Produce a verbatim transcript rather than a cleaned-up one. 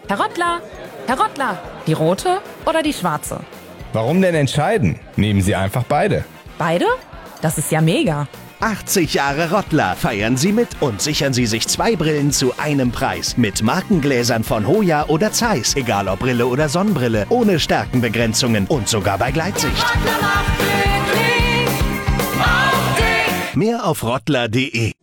Herr Rottler, Herr Rottler, die rote oder die schwarze? Warum denn entscheiden? Nehmen Sie einfach beide. Beide? Das ist ja mega. achtzig Jahre Rottler feiern Sie mit und sichern Sie sich zwei Brillen zu einem Preis. Mit Markengläsern von Hoya oder Zeiss. Egal ob Brille oder Sonnenbrille. Ohne Stärkenbegrenzungen und sogar bei Gleitsicht. Mehr auf rottler punkt de.